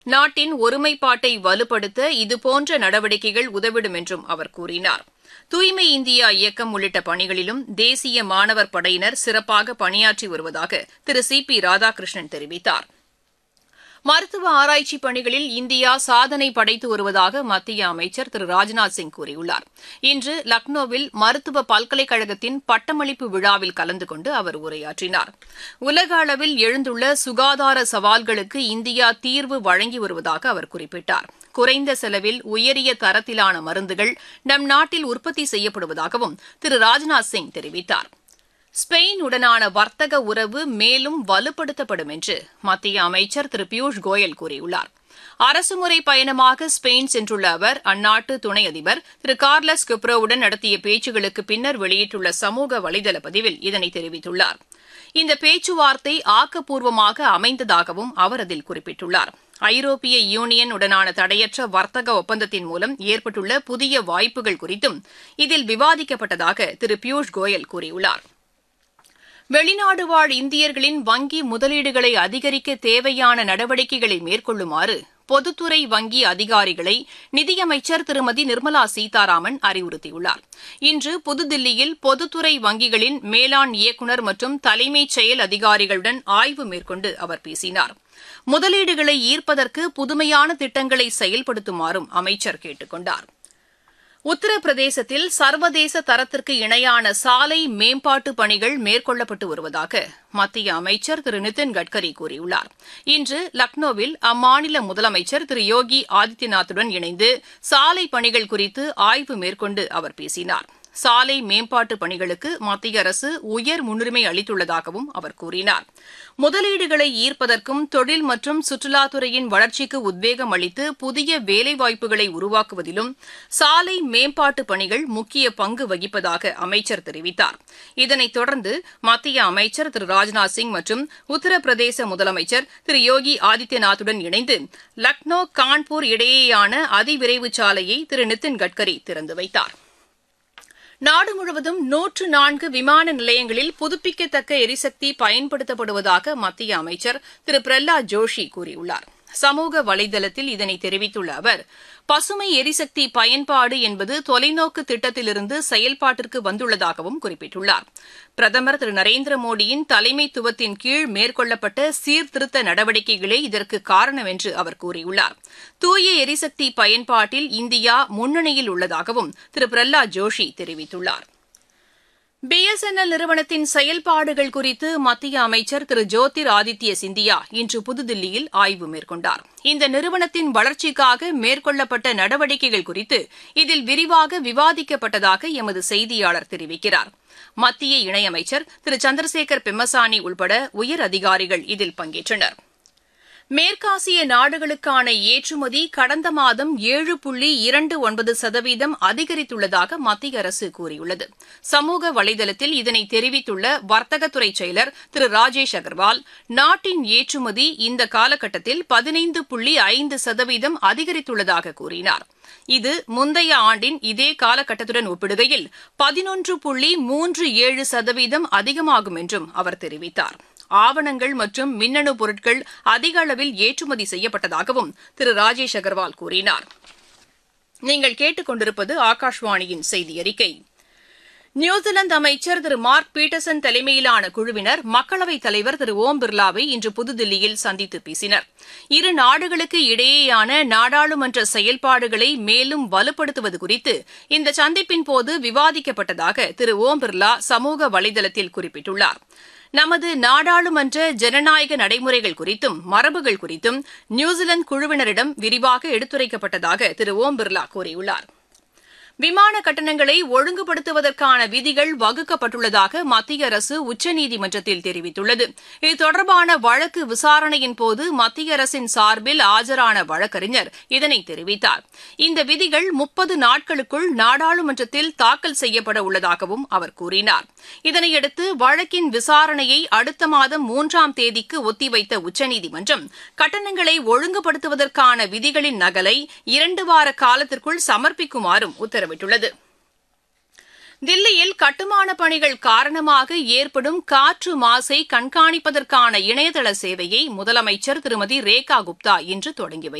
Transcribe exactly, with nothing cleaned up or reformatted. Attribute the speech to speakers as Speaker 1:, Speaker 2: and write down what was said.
Speaker 1: நாட்டின் ஒருமைப்பாட்டை வலுப்படுத்த இதுபோன்ற நடவடிக்கைகள் உதவிடும் என்றும் அவர் கூறினார். தூய்மை இந்தியா இயக்கம் உள்ளிட்ட பணிகளிலும் தேசிய மாணவர் படையினர் சிறப்பாக பணியாற்றி வருவதாக திரு சி பி ராதாகிருஷ்ணன் தெரிவித்தார். மருத்துவ ஆராய்ச்சி பணிகளில் இந்தியா சாதனை படைத்து வருவதாக மத்திய அமைச்சர் திரு ராஜ்நாத் சிங் கூறியுள்ளார். இன்று லக்னோவில் மருத்துவ பல்கலைக்கழகத்தின் பட்டமளிப்பு விழாவில் கலந்து கொண்டு அவர் உரையாற்றினார். உலக அளவில் எழுந்துள்ள சுகாதார சவால்களுக்கு இந்தியா தீர்வு வழங்கி வருவதாக அவர் குறிப்பிட்டார். குறைந்த செலவில் உயரிய தரத்திலான மருந்துகள் நம் நாட்டில் உற்பத்தி செய்யப்படுவதாகவும் திரு ராஜ்நாத் சிங் தெரிவித்தார். ஸ்பெயின் உடனான வர்த்தக உறவு மேலும் வலுப்படுத்தப்படும் என்று மத்திய அமைச்சர் திரு பியூஷ் கோயல் கூறியுள்ளார். அரசுமுறை பயணமாக ஸ்பெயின் சென்றுள்ள அவர் அந்நாட்டு துணை அதிபர் திரு கார்லஸ் குப்ரோவுடன் நடத்திய பேச்சுகளுக்கு பின்னர் வெளியிட்டுள்ள சமூக வலைதள பதிவில் இதனை தெரிவித்துள்ளார். இந்த பேச்சுவார்த்தை ஆக்கப்பூர்வமாக அமைந்ததாகவும் அவர் அதில் குறிப்பிட்டுள்ளார். ஐரோப்பிய யூனியன் உடனான தடையற்ற வர்த்தக ஒப்பந்தத்தின் மூலம் ஏற்பட்டுள்ள புதிய வாய்ப்புகள் குறித்தும் இதில் விவாதிக்கப்பட்டதாக திரு பியூஷ் கோயல் கூறியுள்ளார். வெளிநாடு வாழ் இந்தியர்களின் வங்கி முதலீடுகளை அதிகரிக்க தேவையான நடவடிக்கைகளை மேற்கொள்ளுமாறு பொதுத்துறை வங்கி அதிகாரிகளை நிதியமைச்சர் திருமதி நிர்மலா சீதாராமன் அறிவுறுத்தியுள்ளார். இன்று புதுதில்லியில் பொதுத்துறை வங்கிகளின் மேலாண் இயக்குநர் மற்றும் தலைமைச் செயல் அதிகாரிகளுடன் ஆய்வு மேற்கொண்டு அவர் பேசினார். முதலீடுகளை ஈர்ப்பதற்கு புதுமையான திட்டங்களை செயல்படுத்துமாறும் அமைச்சர் கேட்டுக் கொண்டார். உத்தரப்பிரதேசத்தில் சர்வதேச தரத்திற்கு இணையான சாலை மேம்பாட்டு பணிகள் மேற்கொள்ளப்பட்டு வருவதாக மத்திய அமைச்சர் திரு நிதின் கட்கரி கூறியுள்ளார். இன்று லக்னோவில் அம்மாநில முதலமைச்சர் திரு யோகி ஆதித்யநாத்துடன் இணைந்து சாலை பணிகள் குறித்து ஆய்வு மேற்கொண்டு அவர் பேசினார். சாலை மேம்பாட்டு பணிகளுக்கு மத்திய அரசு உயர் முன்னுரிமை அளித்துள்ளதாகவும் அவர் கூறினார். முதலீடுகளை ஈர்ப்பதற்கும் தொழில் மற்றும் சுற்றுலாத்துறையின் வளர்ச்சிக்கு உத்வேகம் அளித்து புதிய வேலைவாய்ப்புகளை உருவாக்குவதிலும் சாலை மேம்பாட்டு பணிகள் முக்கிய பங்கு வகிப்பதாக அமைச்சர் தெரிவித்தார். இதனைத் தொடர்ந்து மத்திய அமைச்சர் திரு ராஜ்நாத் சிங் மற்றும் உத்தரப்பிரதேச முதலமைச்சர் திரு யோகி ஆதித்யநாத்துடன் இணைந்து லக்னோ கான்பூர் இடையேயான அதிவிரைவு சாலையை திரு நிதின் கட்கரி திறந்து வைத்தார். நாடு முழுவதும் நூற்று நான்கு விமான நிலையங்களில் புதுப்பிக்கத்தக்க எரிசக்தி பயன்படுத்தப்படுவதாக மத்திய அமைச்சர் திரு பிரஹ்லாத் ஜோஷி கூறியுள்ளார். சமூக வலைதளத்தில் இதனை தெரிவித்துள்ள அவர், பசுமை எரிசக்தி பயன்பாடு என்பது தொலைநோக்கு திட்டத்திலிருந்து செயல்பாட்டிற்கு வந்துள்ளதாகவும் குறிப்பிட்டுள்ளார். பிரதமர் திரு நரேந்திர மோடியின் தலைமைத்துவத்தின் கீழ் மேற்கொள்ளப்பட்ட சீர்திருத்த நடவடிக்கைகளே இதற்கு காரணம் என்று அவர் கூறியுள்ளார். தூய எரிசக்தி பயன்பாட்டில் இந்தியா முன்னணியில் உள்ளதாகவும் திரு பிரஹ்லாத் ஜோஷி தெரிவித்துள்ளார். பி எஸ் என் எல் நிறுவனத்தின் செயல்பாடுகள் குறித்து மத்திய அமைச்சர் திரு ஜோதிர் ஆதித்ய சிந்தியா இன்று புதுதில்லியில் ஆய்வு மேற்கொண்டார். இந்த நிறுவனத்தின் வளர்ச்சிக்காக மேற்கொள்ளப்பட்ட நடவடிக்கைகள் குறித்து இதில் விரிவாக விவாதிக்கப்பட்டதாக எமது செய்தியாளர் தெரிவிக்கிறார். மத்திய இணையமைச்சர் திரு சந்திரசேகர் பெம்மசானி உள்பட உயர் அதிகாரிகள் இதில் பங்கேற்றனர். மேற்காசிய நாடுகளுக்கான ஏற்றுமதி கடந்த மாதம் ஏழு புள்ளி இரண்டு ஒன்பது சதவீதம் அதிகரித்துள்ளதாக மத்திய அரசு கூறியுள்ளது. சமூக வலைதளத்தில் இதனை தெரிவித்துள்ள வர்த்தகத்துறை செயலர் திரு ராஜேஷ் அகர்வால், நாட்டின் ஏற்றுமதி இந்த காலகட்டத்தில் பதினைந்து புள்ளி ஐந்து சதவீதம் அதிகரித்துள்ளதாக கூறினார். இது முந்தைய ஆண்டின் இதே காலகட்டத்துடன் ஒப்பிடுகையில் பதினொன்று புள்ளி மூன்று ஏழு சதவீதம் அதிகமாகும் என்றும் அவர் தெரிவித்தார். ஆவணங்கள் மற்றும் மின்னணு பொருட்கள் அதிக அளவில் ஏற்றுமதி செய்யப்பட்டதாகவும் திரு ராஜேஷ் அகர்வால் கூறினார். நீங்கள் கேட்டுக் கொண்டிருப்பது ஆகாஷ்வாணியின் செய்தி அறிக்கை. நியூசிலாந்து அமைச்சர் திரு மார்க் பீட்டர்சன் தலைமையிலான குழுவினர் மக்களவைத் தலைவர் திரு ஓம் பிர்லாவை இன்று புதுதில்லியில் சந்தித்து பேசினர். இரு நாடுகளுக்கு இடையேயான நாடாளுமன்ற செயல்பாடுகளை மேலும் வலுப்படுத்துவது குறித்து இந்த சந்திப்பின்போது விவாதிக்கப்பட்டதாக திரு ஓம் பிர்லா சமூக வலைதளத்தில் குறிப்பிட்டுள்ளார். நமது நாடாளுமன்ற ஜனநாயக நடைமுறைகள் குறித்தும் மரபுகள் குறித்தும் நியூசிலாந்து குழுவினரிடம் விரிவாக எடுத்துரைக்கப்பட்டதாக திரு ஓம் பிர்லா கூறியுள்ளார். விமான கட்டணங்களை ஒழுங்குபடுத்துவதற்கான விதிகள் வகுக்கப்பட்டுள்ளதாக மத்திய அரசு உச்சநீதிமன்றத்தில் தெரிவித்துள்ளது. இது தொடர்பான வழக்கு விசாரணையின் போது மத்திய அரசின் சார்பில் ஆஜரான வழக்கறிஞர் இதனை தெரிவித்தார். இந்த விதிகள் முப்பது நாட்களுக்குள் நாடாளுமன்றத்தில் தாக்கல் செய்யப்பட உள்ளதாகவும் அவர் கூறினார். இதனையடுத்து வழக்கின் விசாரணையை அடுத்த மாதம் மூன்றாம் தேதிக்கு ஒத்திவைத்த உச்சநீதிமன்றம் கட்டணங்களை ஒழுங்குபடுத்துவதற்கான விதிகளின் நகலை இரண்டு வார காலத்திற்குள் சமர்ப்பிக்குமாறும் உத்தரவிட்டுள்ளது. தில்லியில் கட்டுமானப் பணிகள் காரணமாக ஏற்படும் காற்று மாசை கண்காணிப்பதற்கான இணையதள சேவையை முதலமைச்சர் திருமதி ரேகா குப்தா இன்று தொடங்கி வைத்தார்.